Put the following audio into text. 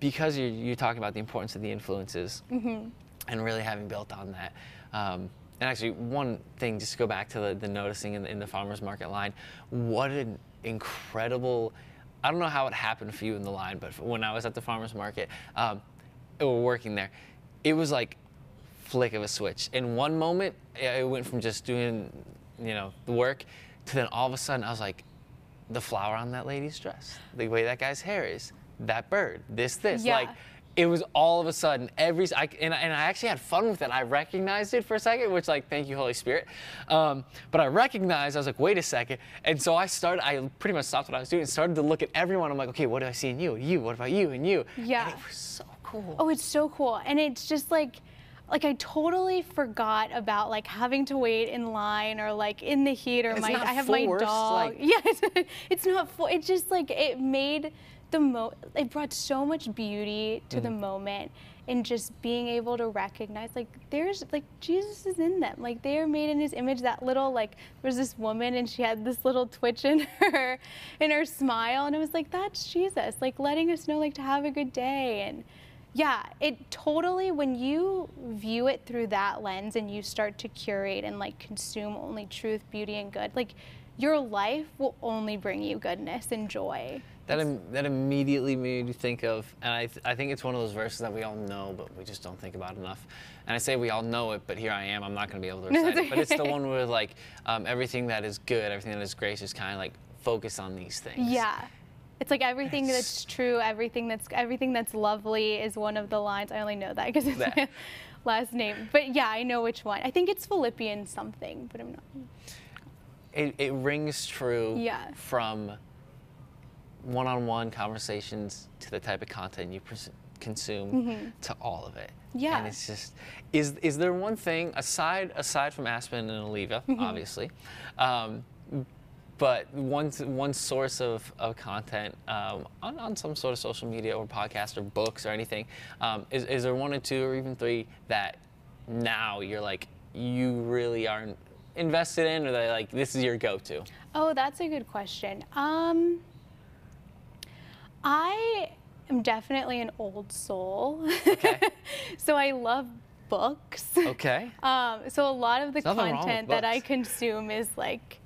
because you're talking about the importance of the influences and really having built on that. And actually, one thing, just to go back to the noticing in the farmer's market line, what an incredible, I don't know how it happened for you in the line, but when I was at the farmer's market, we're working there, it was like flick of a switch. In one moment, it went from just doing, the work to then all of a sudden I was like, the flower on that lady's dress, the way that guy's hair is, that bird, this, Yeah. like, it was all of a sudden and I actually had fun with it. I recognized it for a second, which, like, thank you, Holy Spirit. But I recognized, I was like, wait a second. And so I pretty much stopped what I was doing and started to look at everyone. I'm like, okay, what do I see in you? You, what about you and you? Yeah. And it was so cool. Oh, it's so cool. And it's just like I totally forgot about like having to wait in line or like in the heat, or It's not I have my forced, dog. like- Yeah, it's not it just like it made it brought so much beauty to the moment, and just being able to recognize like there's like Jesus is in them, like they are made in his image. That little, like, there was this woman and she had this little twitch in her smile, and it was like, that's Jesus, like letting us know like to have a good day. And yeah, it totally, when you view it through that lens and you start to curate and like consume only truth, beauty, and good, like your life will only bring you goodness and joy. That immediately made me think of, and I think it's one of those verses that we all know, but we just don't think about enough. And I say we all know it, but here I am, I'm not going to be able to recite it. But it's the one where, like, everything that is good, everything that is gracious, kind of like focus on these things. Yeah. It's like everything that's true, everything that's lovely is one of the lines. I only know that because it's my last name. But yeah, I know which one. I think it's Philippians something, but I'm not. It rings true Yeah. from one-on-one conversations to the type of content you consume to all of it. Yeah. And it's just, is there one thing aside from Aspen and Oliva, obviously, but one source of content on some sort of social media or podcast or books or anything, is there one or two or even three that now you're like, you really are invested in, or that like this is your go-to? Oh, that's a good question. I am definitely an old soul. Okay. So I love books. Okay. So a lot of the Nothing wrong with content that I books. consume is like